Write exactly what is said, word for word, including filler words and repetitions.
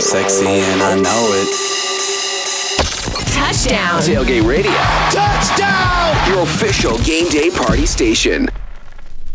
sexy and I know it. Touchdown. Tailgate Radio. Touchdown! Your official game day party station.